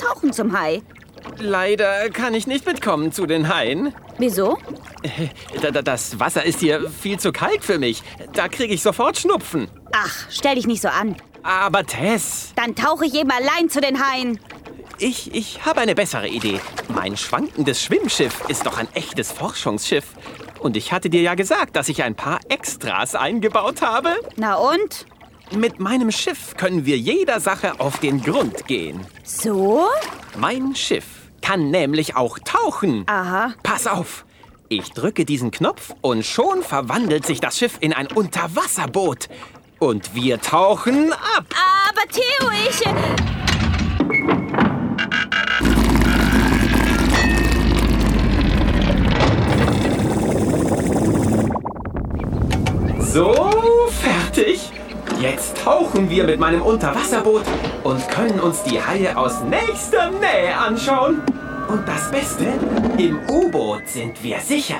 tauchen zum Hai. Leider kann ich nicht mitkommen zu den Haien. Wieso? Das Wasser ist hier viel zu kalt für mich. Da kriege ich sofort Schnupfen. Ach, stell dich nicht so an. Aber Tess, Dann tauche ich eben allein zu den Haien. ich habe eine bessere Idee. Mein schwankendes Schwimmschiff ist doch ein echtes Forschungsschiff. Und ich hatte dir ja gesagt, dass ich ein paar Extras eingebaut habe. Na und? Mit meinem Schiff können wir jeder Sache auf den Grund gehen. So? Mein Schiff kann nämlich auch tauchen. Aha. Pass auf. Ich drücke diesen Knopf und schon verwandelt sich das Schiff in ein Unterwasserboot. Und wir tauchen ab. Aber Theo, So, fertig. Jetzt tauchen wir mit meinem Unterwasserboot und können uns die Haie aus nächster Nähe anschauen. Und das Beste, im U-Boot sind wir sicher.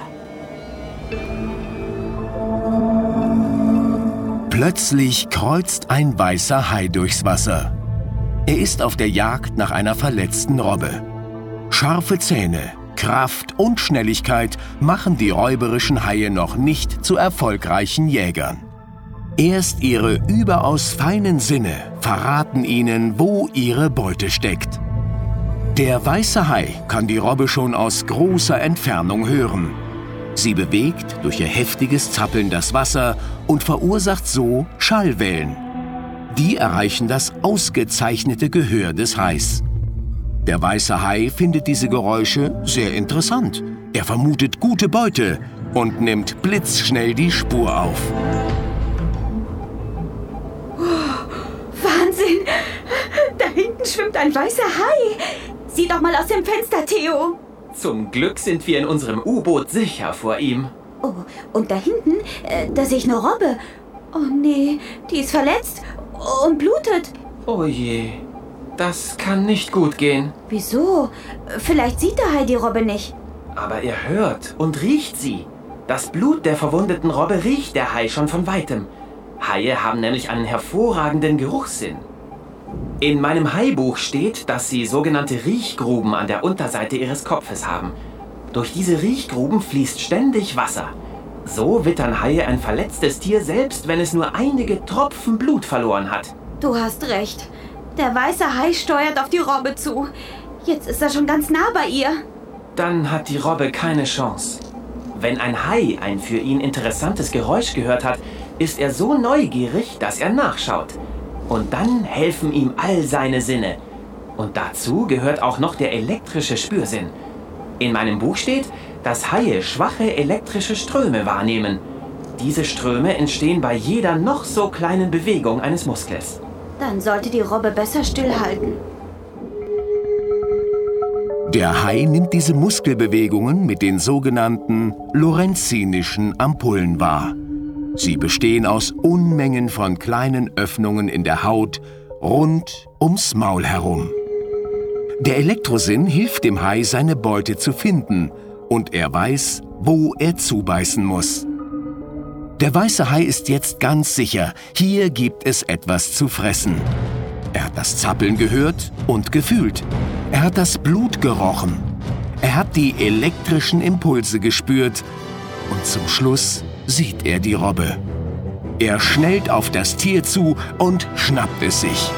Plötzlich kreuzt ein weißer Hai durchs Wasser. Er ist auf der Jagd nach einer verletzten Robbe. Scharfe Zähne, Kraft und Schnelligkeit machen die räuberischen Haie noch nicht zu erfolgreichen Jägern. Erst ihre überaus feinen Sinne verraten ihnen, wo ihre Beute steckt. Der weiße Hai kann die Robbe schon aus großer Entfernung hören. Sie bewegt durch ihr heftiges Zappeln das Wasser und verursacht so Schallwellen. Die erreichen das ausgezeichnete Gehör des Hais. Der weiße Hai findet diese Geräusche sehr interessant. Er vermutet gute Beute und nimmt blitzschnell die Spur auf. Wahnsinn! Da hinten schwimmt ein weißer Hai. Sieh doch mal aus dem Fenster, Theo. Zum Glück sind wir in unserem U-Boot sicher vor ihm. Oh, und da hinten, da sehe ich eine Robbe. Oh nee, die ist verletzt und blutet. Oh je, das kann nicht gut gehen. Wieso? Vielleicht sieht der Hai die Robbe nicht. Aber er hört und riecht sie. Das Blut der verwundeten Robbe riecht der Hai schon von weitem. Haie haben nämlich einen hervorragenden Geruchssinn. In meinem Haibuch steht, dass sie sogenannte Riechgruben an der Unterseite ihres Kopfes haben. Durch diese Riechgruben fließt ständig Wasser. So wittern Haie ein verletztes Tier, selbst wenn es nur einige Tropfen Blut verloren hat. Du hast recht. Der weiße Hai steuert auf die Robbe zu. Jetzt ist er schon ganz nah bei ihr. Dann hat die Robbe keine Chance. Wenn ein Hai ein für ihn interessantes Geräusch gehört hat, ist er so neugierig, dass er nachschaut. Und dann helfen ihm all seine Sinne. Und dazu gehört auch noch der elektrische Spürsinn. In meinem Buch steht, dass Haie schwache elektrische Ströme wahrnehmen. Diese Ströme entstehen bei jeder noch so kleinen Bewegung eines Muskels. Dann sollte die Robbe besser stillhalten. Der Hai nimmt diese Muskelbewegungen mit den sogenannten lorenzinischen Ampullen wahr. Sie bestehen aus Unmengen von kleinen Öffnungen in der Haut rund ums Maul herum. Der Elektrosinn hilft dem Hai, seine Beute zu finden, und er weiß, wo er zubeißen muss. Der weiße Hai ist jetzt ganz sicher, hier gibt es etwas zu fressen. Er hat das Zappeln gehört und gefühlt. Er hat das Blut gerochen. Er hat die elektrischen Impulse gespürt und zum Schluss sieht er die Robbe. Er schnellt auf das Tier zu und schnappt es sich.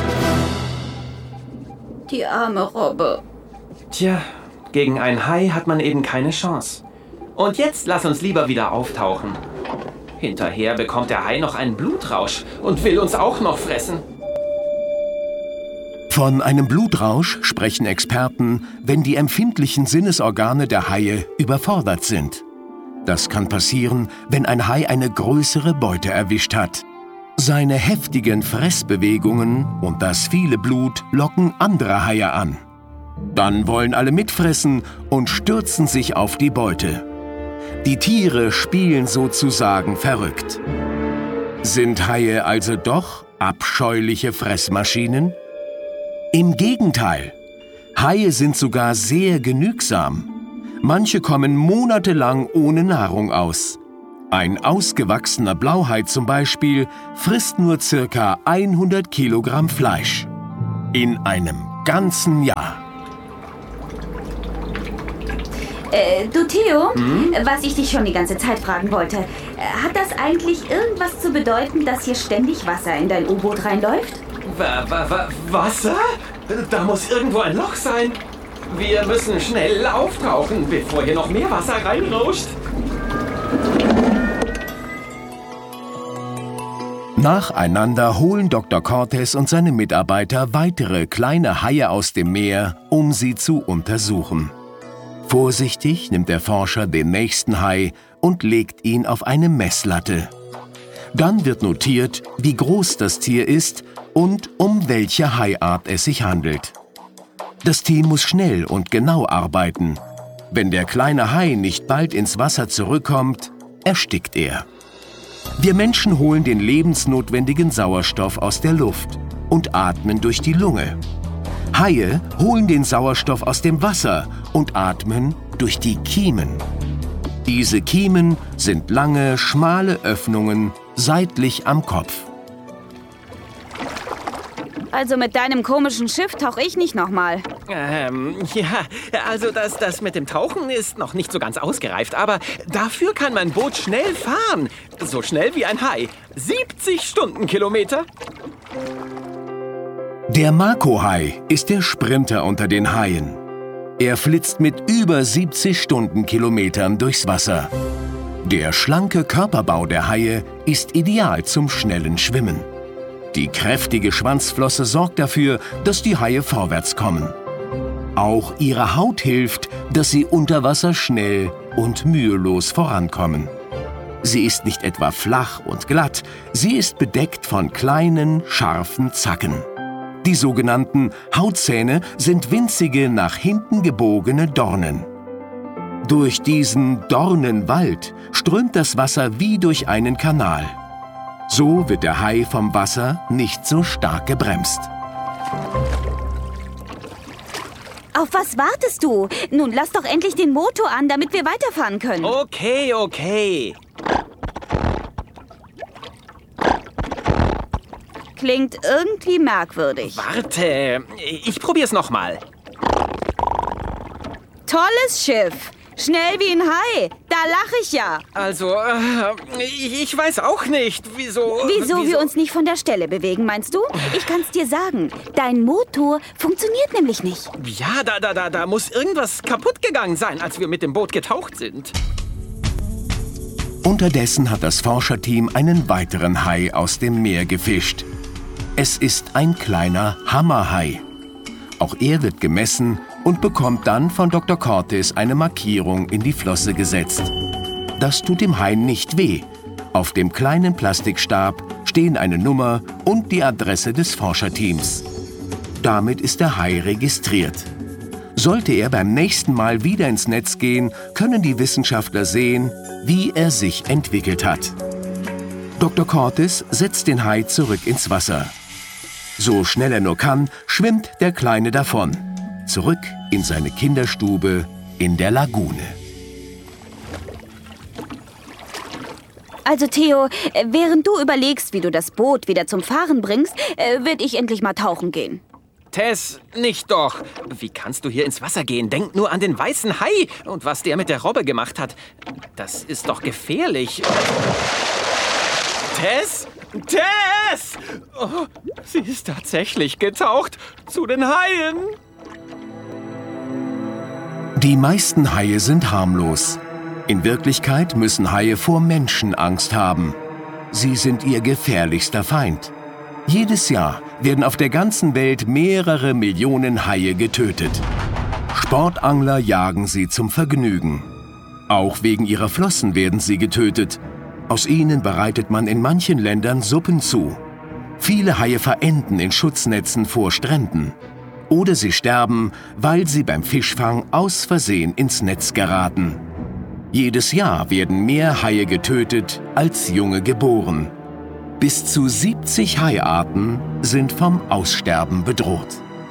Die arme Robbe. Tja, gegen ein Hai hat man eben keine Chance. Und jetzt lass uns lieber wieder auftauchen. Hinterher bekommt der Hai noch einen Blutrausch und will uns auch noch fressen. Von einem Blutrausch sprechen Experten, wenn die empfindlichen Sinnesorgane der Haie überfordert sind. Das kann passieren, wenn ein Hai eine größere Beute erwischt hat. Seine heftigen Fressbewegungen und das viele Blut locken andere Haie an. Dann wollen alle mitfressen und stürzen sich auf die Beute. Die Tiere spielen sozusagen verrückt. Sind Haie also doch abscheuliche Fressmaschinen? Im Gegenteil. Haie sind sogar sehr genügsam. Manche kommen monatelang ohne Nahrung aus. Ein ausgewachsener Blauhai zum Beispiel frisst nur ca. 100 Kilogramm Fleisch. In einem ganzen Jahr. Du Theo, was ich dich schon die ganze Zeit fragen wollte, hat das eigentlich irgendwas zu bedeuten, dass hier ständig Wasser in dein U-Boot reinläuft? Wasser? Da muss irgendwo ein Loch sein. Wir müssen schnell auftauchen, bevor hier noch mehr Wasser reinrauscht. Nacheinander holen Dr. Cortez und seine Mitarbeiter weitere kleine Haie aus dem Meer, um sie zu untersuchen. Vorsichtig nimmt der Forscher den nächsten Hai und legt ihn auf eine Messlatte. Dann wird notiert, wie groß das Tier ist und um welche Haiart es sich handelt. Das Team muss schnell und genau arbeiten. Wenn der kleine Hai nicht bald ins Wasser zurückkommt, erstickt er. Wir Menschen holen den lebensnotwendigen Sauerstoff aus der Luft und atmen durch die Lunge. Haie holen den Sauerstoff aus dem Wasser und atmen durch die Kiemen. Diese Kiemen sind lange, schmale Öffnungen seitlich am Kopf. Also mit deinem komischen Schiff tauche ich nicht nochmal. Ja, also das mit dem Tauchen ist noch nicht so ganz ausgereift, aber dafür kann mein Boot schnell fahren. So schnell wie ein Hai. 70 Stundenkilometer. Der Mako-Hai ist der Sprinter unter den Haien. Er flitzt mit über 70 Stundenkilometern durchs Wasser. Der schlanke Körperbau der Haie ist ideal zum schnellen Schwimmen. Die kräftige Schwanzflosse sorgt dafür, dass die Haie vorwärts kommen. Auch ihre Haut hilft, dass sie unter Wasser schnell und mühelos vorankommen. Sie ist nicht etwa flach und glatt, sie ist bedeckt von kleinen, scharfen Zacken. Die sogenannten Hautzähne sind winzige, nach hinten gebogene Dornen. Durch diesen Dornenwald strömt das Wasser wie durch einen Kanal. So wird der Hai vom Wasser nicht so stark gebremst. Auf was wartest du? Nun lass doch endlich den Motor an, damit wir weiterfahren können. Okay. Klingt irgendwie merkwürdig. Warte, ich probier's nochmal. Tolles Schiff. Schnell wie ein Hai. Da lache ich ja. Also, ich weiß auch nicht, wieso... Wieso wir uns nicht von der Stelle bewegen, meinst du? Ich kann's dir sagen. Dein Motor funktioniert nämlich nicht. Ja, da muss irgendwas kaputt gegangen sein, als wir mit dem Boot getaucht sind. Unterdessen hat das Forscherteam einen weiteren Hai aus dem Meer gefischt. Es ist ein kleiner Hammerhai. Auch er wird gemessen und bekommt dann von Dr. Cortez eine Markierung in die Flosse gesetzt. Das tut dem Hai nicht weh. Auf dem kleinen Plastikstab stehen eine Nummer und die Adresse des Forscherteams. Damit ist der Hai registriert. Sollte er beim nächsten Mal wieder ins Netz gehen, können die Wissenschaftler sehen, wie er sich entwickelt hat. Dr. Cortez setzt den Hai zurück ins Wasser. So schnell er nur kann, schwimmt der Kleine davon. Zurück in seine Kinderstube in der Lagune. Also Theo, während du überlegst, wie du das Boot wieder zum Fahren bringst, würde ich endlich mal tauchen gehen. Tess, nicht doch. Wie kannst du hier ins Wasser gehen? Denk nur an den weißen Hai und was der mit der Robbe gemacht hat. Das ist doch gefährlich. Tess? Tess! Oh, sie ist tatsächlich getaucht zu den Haien. Die meisten Haie sind harmlos. In Wirklichkeit müssen Haie vor Menschen Angst haben. Sie sind ihr gefährlichster Feind. Jedes Jahr werden auf der ganzen Welt mehrere Millionen Haie getötet. Sportangler jagen sie zum Vergnügen. Auch wegen ihrer Flossen werden sie getötet. Aus ihnen bereitet man in manchen Ländern Suppen zu. Viele Haie verenden in Schutznetzen vor Stränden. Oder sie sterben, weil sie beim Fischfang aus Versehen ins Netz geraten. Jedes Jahr werden mehr Haie getötet als Junge geboren. Bis zu 70 Haiarten sind vom Aussterben bedroht.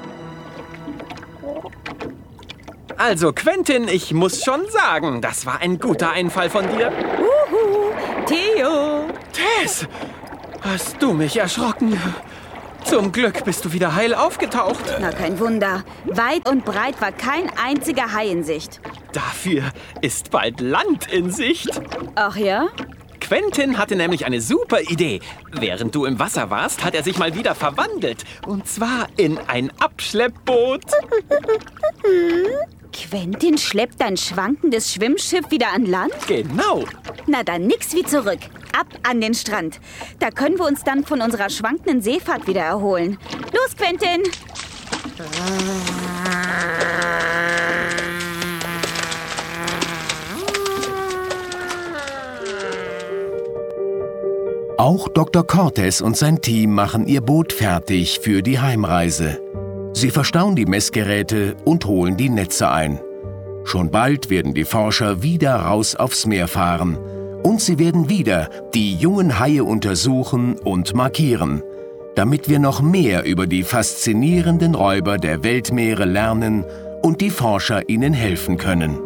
Also Quentin, ich muss schon sagen, das war ein guter Einfall von dir. Theo! Tess, hast du mich erschrocken? Zum Glück bist du wieder heil aufgetaucht. Na, kein Wunder. Weit und breit war kein einziger Hai in Sicht. Dafür ist bald Land in Sicht. Ach ja? Quentin hatte nämlich eine super Idee. Während du im Wasser warst, hat er sich mal wieder verwandelt. Und zwar in ein Abschleppboot. Quentin schleppt dein schwankendes Schwimmschiff wieder an Land? Genau. Na dann nix wie zurück. Ab an den Strand. Da können wir uns dann von unserer schwankenden Seefahrt wieder erholen. Los, Quentin! Auch Dr. Cortez und sein Team machen ihr Boot fertig für die Heimreise. Sie verstauen die Messgeräte und holen die Netze ein. Schon bald werden die Forscher wieder raus aufs Meer fahren. Und sie werden wieder die jungen Haie untersuchen und markieren, damit wir noch mehr über die faszinierenden Räuber der Weltmeere lernen und die Forscher ihnen helfen können.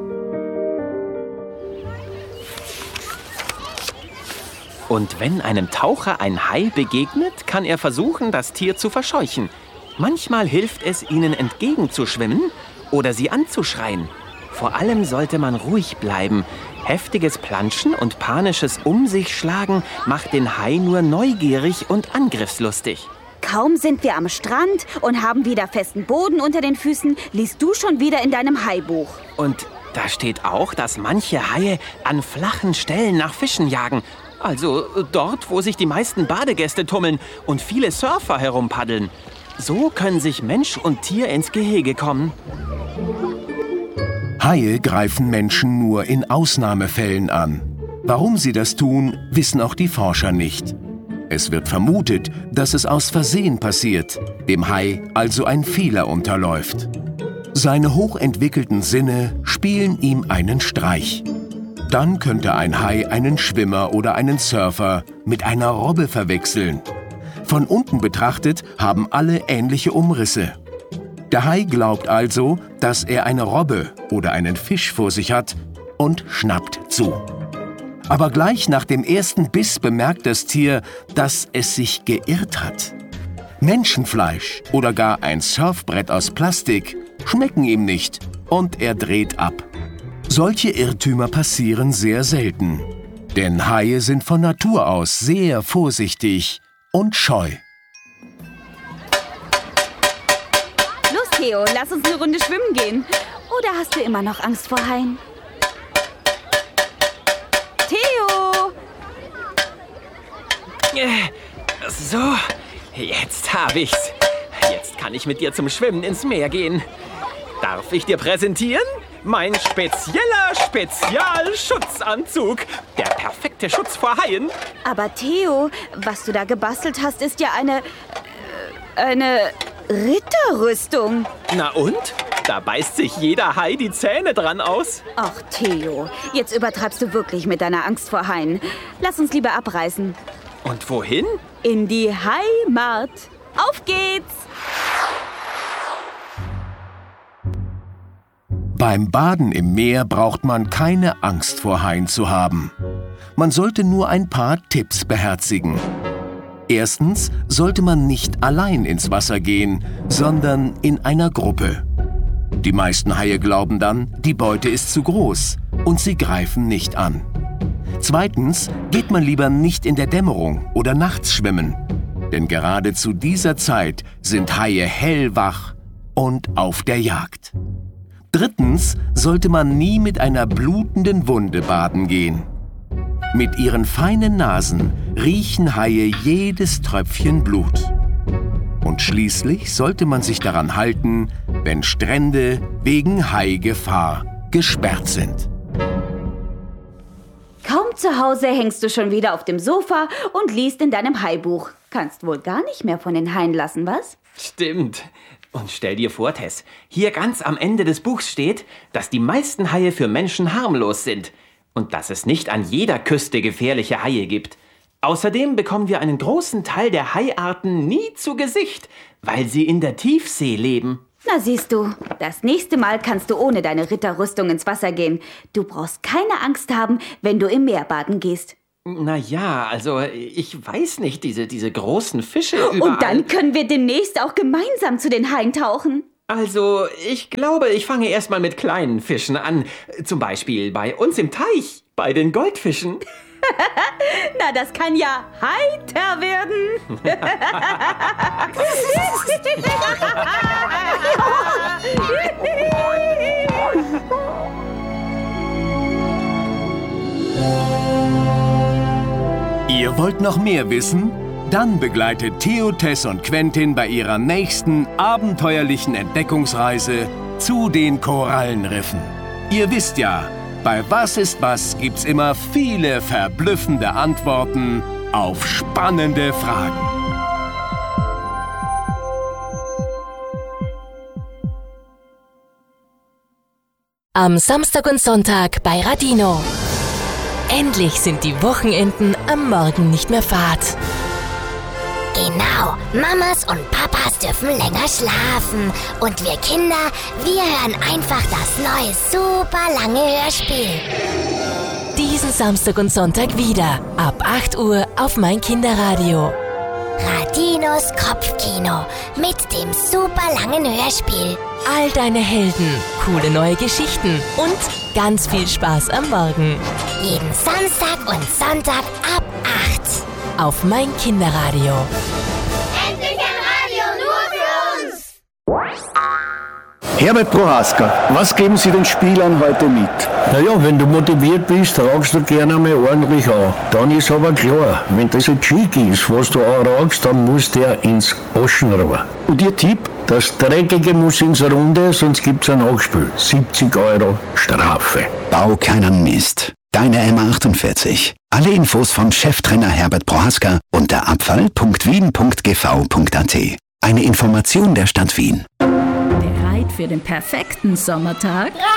Und wenn einem Taucher ein Hai begegnet, kann er versuchen, das Tier zu verscheuchen. Manchmal hilft es, ihnen entgegenzuschwimmen oder sie anzuschreien. Vor allem sollte man ruhig bleiben. Heftiges Planschen und panisches Um-sich-Schlagen macht den Hai nur neugierig und angriffslustig. Kaum sind wir am Strand und haben wieder festen Boden unter den Füßen, liest du schon wieder in deinem Haibuch. Und da steht auch, dass manche Haie an flachen Stellen nach Fischen jagen. Also dort, wo sich die meisten Badegäste tummeln und viele Surfer herumpaddeln. So können sich Mensch und Tier ins Gehege kommen. Haie greifen Menschen nur in Ausnahmefällen an. Warum sie das tun, wissen auch die Forscher nicht. Es wird vermutet, dass es aus Versehen passiert, dem Hai also ein Fehler unterläuft. Seine hochentwickelten Sinne spielen ihm einen Streich. Dann könnte ein Hai einen Schwimmer oder einen Surfer mit einer Robbe verwechseln. Von unten betrachtet haben alle ähnliche Umrisse. Der Hai glaubt also, dass er eine Robbe oder einen Fisch vor sich hat und schnappt zu. Aber gleich nach dem ersten Biss bemerkt das Tier, dass es sich geirrt hat. Menschenfleisch oder gar ein Surfbrett aus Plastik schmecken ihm nicht und er dreht ab. Solche Irrtümer passieren sehr selten, denn Haie sind von Natur aus sehr vorsichtig und scheu. Los, Theo, lass uns eine Runde schwimmen gehen. Oder hast du immer noch Angst vor Haien? Theo! So, jetzt habe ich's. Jetzt kann ich mit dir zum Schwimmen ins Meer gehen. Darf ich dir präsentieren? Mein spezieller Spezialschutzanzug. Der perfekte Schutz vor Haien. Aber Theo, was du da gebastelt hast, ist ja eine Ritterrüstung. Na und? Da beißt sich jeder Hai die Zähne dran aus. Ach, Theo, jetzt übertreibst du wirklich mit deiner Angst vor Haien. Lass uns lieber abreisen. Und wohin? In die Heimat. Auf geht's! Beim Baden im Meer braucht man keine Angst vor Haien zu haben. Man sollte nur ein paar Tipps beherzigen. Erstens sollte man nicht allein ins Wasser gehen, sondern in einer Gruppe. Die meisten Haie glauben dann, die Beute ist zu groß und sie greifen nicht an. Zweitens geht man lieber nicht in der Dämmerung oder nachts schwimmen, denn gerade zu dieser Zeit sind Haie hellwach und auf der Jagd. Drittens sollte man nie mit einer blutenden Wunde baden gehen. Mit ihren feinen Nasen riechen Haie jedes Tröpfchen Blut. Und schließlich sollte man sich daran halten, wenn Strände wegen Haigefahr gesperrt sind. Kaum zu Hause hängst du schon wieder auf dem Sofa und liest in deinem Haibuch. Kannst wohl gar nicht mehr von den Haien lassen, was? Stimmt. Und stell dir vor, Tess, hier ganz am Ende des Buchs steht, dass die meisten Haie für Menschen harmlos sind und dass es nicht an jeder Küste gefährliche Haie gibt. Außerdem bekommen wir einen großen Teil der Haiarten nie zu Gesicht, weil sie in der Tiefsee leben. Na siehst du, das nächste Mal kannst du ohne deine Ritterrüstung ins Wasser gehen. Du brauchst keine Angst haben, wenn du im Meer baden gehst. Naja, also ich weiß nicht, diese großen Fische überall. Und dann können wir demnächst auch gemeinsam zu den Haien tauchen. Also, ich glaube, ich fange erstmal mit kleinen Fischen an. Zum Beispiel bei uns im Teich, bei den Goldfischen. Na, das kann ja heiter werden. Ihr wollt noch mehr wissen? Dann begleitet Theo, Tess und Quentin bei ihrer nächsten abenteuerlichen Entdeckungsreise zu den Korallenriffen. Ihr wisst ja, bei Was ist was gibt's immer viele verblüffende Antworten auf spannende Fragen. Am Samstag und Sonntag bei Radino. Endlich sind die Wochenenden am Morgen nicht mehr fad. Genau, Mamas und Papas dürfen länger schlafen. Und wir Kinder, wir hören einfach das neue super lange Hörspiel. Diesen Samstag und Sonntag wieder, ab 8 Uhr auf mein Kinderradio. Radinos Kopfkino mit dem super langen Hörspiel. All deine Helden, coole neue Geschichten und ganz viel Spaß am Morgen. Jeden Samstag und Sonntag ab 8. Auf mein Kinderradio. Endlich ein Radio nur für uns! Herbert Prohaska, was geben Sie den Spielern heute mit? Naja, wenn du motiviert bist, tragst du gerne einmal ordentlich an. Dann ist aber klar, wenn das ein Cheeky ist, was du anragst, dann muss der ins Aschenrohr. Und Ihr Tipp? Das Dreckige muss ins Runde, sonst gibt's ein Nachspiel. 70 € Strafe. Bau keinen Mist. Deine M48. Alle Infos von Cheftrainer Herbert Prohaska unter abfall.wien.gv.at. Eine Information der Stadt Wien. Bereit für den perfekten Sommertag? 3, 2, 1,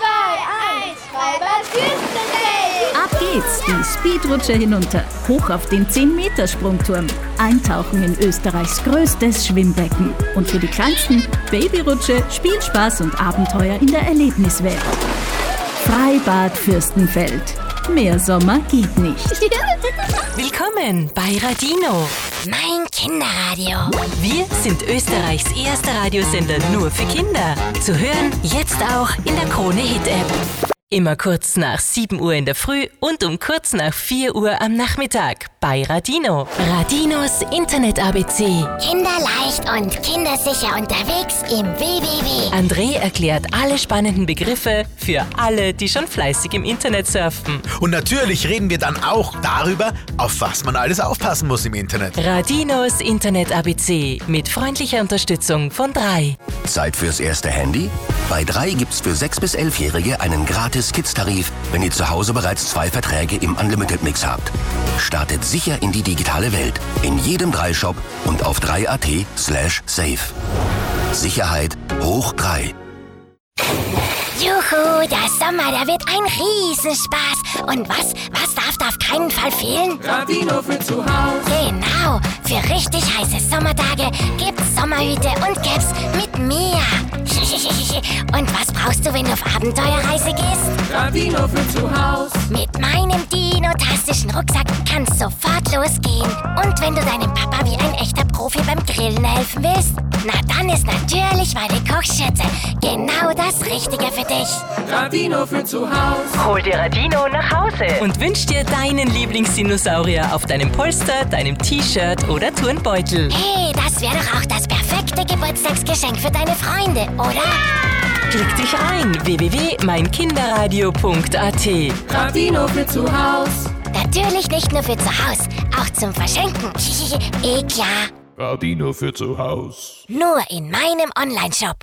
Freibad-Küstenwelt! Ab geht's, die Speedrutsche hinunter, hoch auf den 10-Meter-Sprungturm, eintauchen in Österreichs größtes Schwimmbecken und für die Kleinsten Babyrutsche, Spielspaß und Abenteuer in der Erlebniswelt. Freibad Fürstenfeld. Mehr Sommer geht nicht. Willkommen bei Radino. Mein Kinderradio. Wir sind Österreichs erster Radiosender nur für Kinder. Zu hören jetzt auch in der Krone-Hit-App. Immer kurz nach 7 Uhr in der Früh und um kurz nach 4 Uhr am Nachmittag bei Radino. Radinos Internet-ABC. Kinderleicht und kindersicher unterwegs im www. André erklärt alle spannenden Begriffe für alle, die schon fleißig im Internet surfen. Und natürlich reden wir dann auch darüber, auf was man alles aufpassen muss im Internet. Radinos Internet-ABC mit freundlicher Unterstützung von 3. Zeit fürs erste Handy? Bei 3 gibt's für 6- bis 11-Jährige einen gratis Kids-Tarif, wenn ihr zu Hause bereits 2 Verträge im Unlimited-Mix habt. Startet sicher in die digitale Welt. In jedem 3-Shop und auf 3.at/safe. Sicherheit hoch 3. Juhu, der Sommer, der wird ein Riesenspaß. Und was darf da auf keinen Fall fehlen? Radino für zu Hause. Genau, für richtig heiße Sommertage gibt's Sommerhüte und Caps mit mir. Und was brauchst du, wenn du auf Abenteuerreise gehst? Radino für zu Hause. Mit meinem dinotastischen Rucksack kann's sofort losgehen. Und wenn du deinem Papa wie ein echter Profi beim Grillen helfen willst, na dann ist natürlich meine Kochschürze genau das Richtige für dich. Radino für zu Hause. Hol dir Radino nach Hause und wünsch dir deinen Lieblingsdinosaurier auf deinem Polster, deinem T-Shirt oder Turnbeutel. Hey, das wäre doch auch das perfekte Geburtstagsgeschenk für deine Freunde, oder? Klick dich rein, www.meinkinderradio.at. Radino für zu Hause. Natürlich nicht nur für zu Hause, auch zum Verschenken. Klar. Radino für zu Hause. Nur in meinem Onlineshop.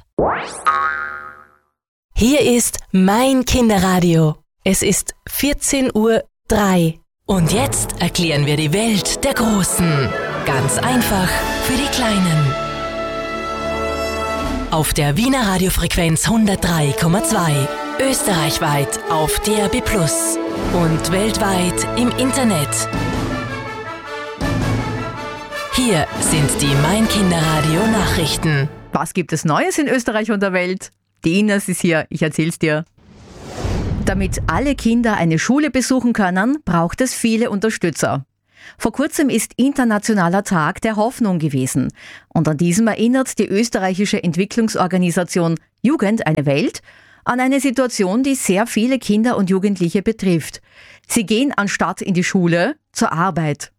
Hier ist mein Kinderradio. Es ist 14:03 Uhr. Und jetzt erklären wir die Welt der Großen. Ganz einfach für die Kleinen. Auf der Wiener Radiofrequenz 103,2. Österreichweit auf DAB+ und weltweit im Internet. Hier sind die Mein Kinderradio Nachrichten. Was gibt es Neues in Österreich und der Welt? Die Ines ist hier, ich erzähl's dir. Damit alle Kinder eine Schule besuchen können, braucht es viele Unterstützer. Vor kurzem ist Internationaler Tag der Hoffnung gewesen. Und an diesem erinnert die österreichische Entwicklungsorganisation Jugend eine Welt an eine Situation, die sehr viele Kinder und Jugendliche betrifft. Sie gehen anstatt in die Schule zur Arbeit.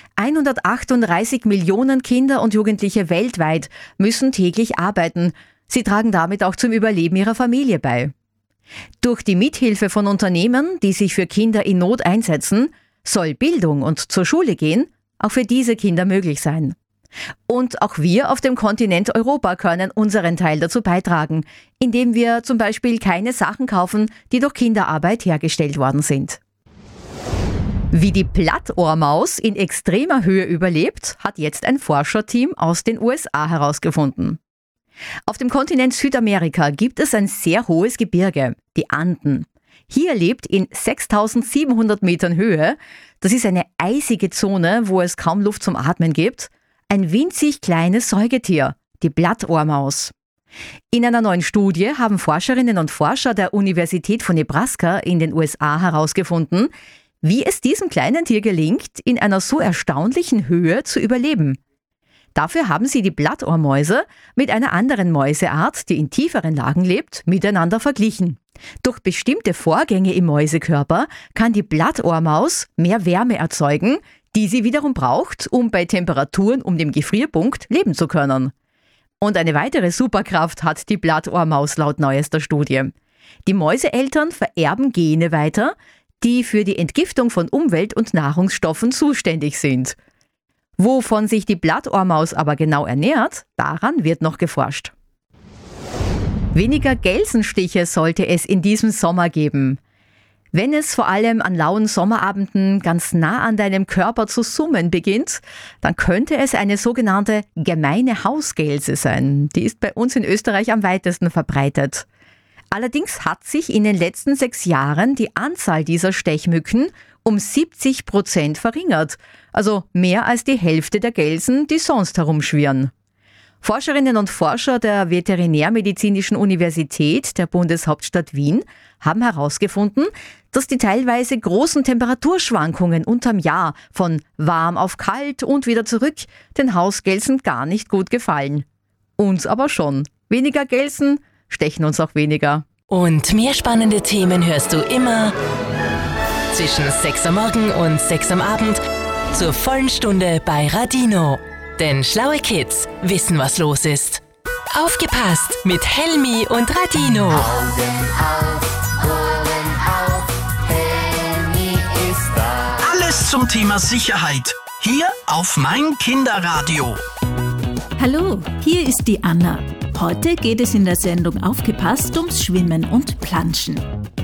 138 Millionen Kinder und Jugendliche weltweit müssen täglich arbeiten. Sie tragen damit auch zum Überleben ihrer Familie bei. Durch die Mithilfe von Unternehmen, die sich für Kinder in Not einsetzen, soll Bildung und zur Schule gehen auch für diese Kinder möglich sein. Und auch wir auf dem Kontinent Europa können unseren Teil dazu beitragen, indem wir zum Beispiel keine Sachen kaufen, die durch Kinderarbeit hergestellt worden sind. Wie die Plattohrmaus in extremer Höhe überlebt, hat jetzt ein Forscherteam aus den USA herausgefunden. Auf dem Kontinent Südamerika gibt es ein sehr hohes Gebirge, die Anden. Hier lebt in 6.700 Metern Höhe, das ist eine eisige Zone, wo es kaum Luft zum Atmen gibt, ein winzig kleines Säugetier, die Plattohrmaus. In einer neuen Studie haben Forscherinnen und Forscher der Universität von Nebraska in den USA herausgefunden, wie es diesem kleinen Tier gelingt, in einer so erstaunlichen Höhe zu überleben. Dafür haben sie die Plattohrmäuse mit einer anderen Mäuseart, die in tieferen Lagen lebt, miteinander verglichen. Durch bestimmte Vorgänge im Mäusekörper kann die Plattohrmaus mehr Wärme erzeugen, die sie wiederum braucht, um bei Temperaturen um den Gefrierpunkt leben zu können. Und eine weitere Superkraft hat die Plattohrmaus laut neuester Studie. Die Mäuseeltern vererben Gene weiter, die für die Entgiftung von Umwelt- und Nahrungsstoffen zuständig sind. Wovon sich die Plattohrmaus aber genau ernährt, daran wird noch geforscht. Weniger Gelsenstiche sollte es in diesem Sommer geben. Wenn es vor allem an lauen Sommerabenden ganz nah an deinem Körper zu summen beginnt, dann könnte es eine sogenannte gemeine Hausgelse sein. Die ist bei uns in Österreich am weitesten verbreitet. Allerdings hat sich in den letzten 6 Jahren die Anzahl dieser Stechmücken um 70% verringert. Also mehr als die Hälfte der Gelsen, die sonst herumschwirren. Forscherinnen und Forscher der Veterinärmedizinischen Universität der Bundeshauptstadt Wien haben herausgefunden, dass die teilweise großen Temperaturschwankungen unterm Jahr von warm auf kalt und wieder zurück den Hausgelsen gar nicht gut gefallen. Uns aber schon. Weniger Gelsen stechen uns auch weniger. Und mehr spannende Themen hörst du immer zwischen 6 am Morgen und 6 am Abend zur vollen Stunde bei Radino. Denn schlaue Kids wissen, was los ist. Aufgepasst mit Helmi und Radino. Augen auf, Ohren auf, Helmi ist da. Alles zum Thema Sicherheit. Hier auf mein Kinderradio. Hallo, hier ist die Anna. Heute geht es in der Sendung Aufgepasst ums Schwimmen und Planschen.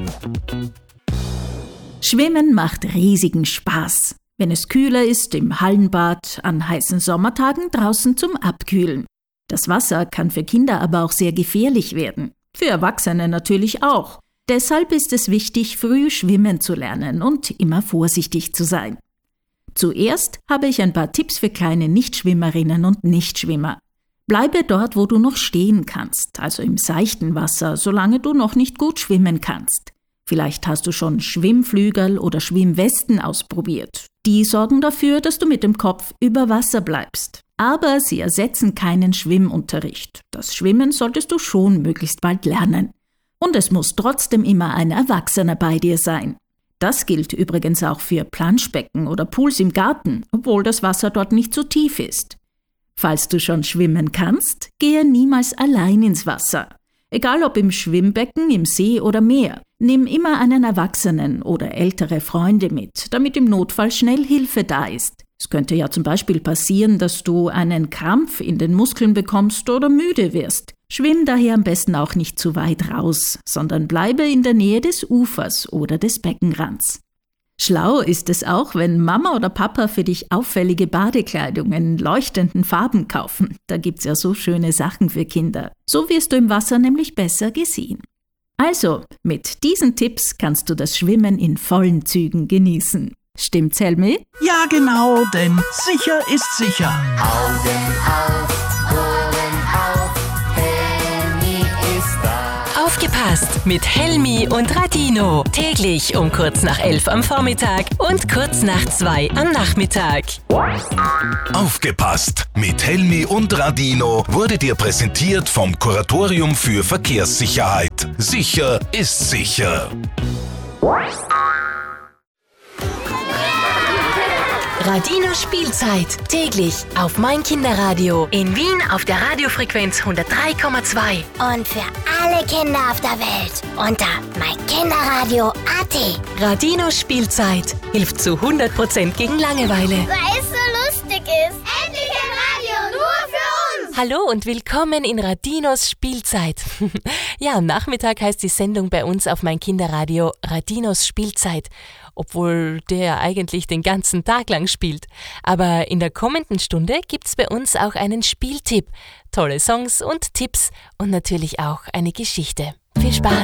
Schwimmen macht riesigen Spaß. Wenn es kühler ist, im Hallenbad, an heißen Sommertagen draußen zum Abkühlen. Das Wasser kann für Kinder aber auch sehr gefährlich werden. Für Erwachsene natürlich auch. Deshalb ist es wichtig, früh schwimmen zu lernen und immer vorsichtig zu sein. Zuerst habe ich ein paar Tipps für kleine Nichtschwimmerinnen und Nichtschwimmer. Bleibe dort, wo du noch stehen kannst, also im seichten Wasser, solange du noch nicht gut schwimmen kannst. Vielleicht hast du schon Schwimmflügel oder Schwimmwesten ausprobiert. Die sorgen dafür, dass du mit dem Kopf über Wasser bleibst. Aber sie ersetzen keinen Schwimmunterricht. Das Schwimmen solltest du schon möglichst bald lernen. Und es muss trotzdem immer ein Erwachsener bei dir sein. Das gilt übrigens auch für Planschbecken oder Pools im Garten, obwohl das Wasser dort nicht so tief ist. Falls du schon schwimmen kannst, gehe niemals allein ins Wasser. Egal ob im Schwimmbecken, im See oder Meer. Nimm immer einen Erwachsenen oder ältere Freunde mit, damit im Notfall schnell Hilfe da ist. Es könnte ja zum Beispiel passieren, dass du einen Krampf in den Muskeln bekommst oder müde wirst. Schwimm daher am besten auch nicht zu weit raus, sondern bleibe in der Nähe des Ufers oder des Beckenrands. Schlau ist es auch, wenn Mama oder Papa für dich auffällige Badekleidung in leuchtenden Farben kaufen. Da gibt's ja so schöne Sachen für Kinder. So wirst du im Wasser nämlich besser gesehen. Also, mit diesen Tipps kannst du das Schwimmen in vollen Zügen genießen. Stimmt's, Helmi? Ja, genau, denn sicher ist sicher. Augen auf, Ohren auf, Helmi ist da. Aufgepasst mit Helmi und Radino. Täglich um kurz nach 11 am Vormittag und kurz nach 2 am Nachmittag. Aufgepasst mit Helmi und Radino wurde dir präsentiert vom Kuratorium für Verkehrssicherheit. Sicher ist sicher. Radino Spielzeit. Täglich auf mein Kinderradio. In Wien auf der Radiofrequenz 103,2. Und für alle Kinder auf der Welt unter meinkinderradio.at. Radino Spielzeit hilft zu 100% gegen Langeweile. Weil es so lustig ist. Endlich ein Radio nur für uns. Hallo und willkommen in Radinos Spielzeit. Ja, am Nachmittag heißt die Sendung bei uns auf mein Kinderradio Radinos Spielzeit. Obwohl der eigentlich den ganzen Tag lang spielt. Aber in der kommenden Stunde gibt's bei uns auch einen Spieltipp. Tolle Songs und Tipps und natürlich auch eine Geschichte. Viel Spaß!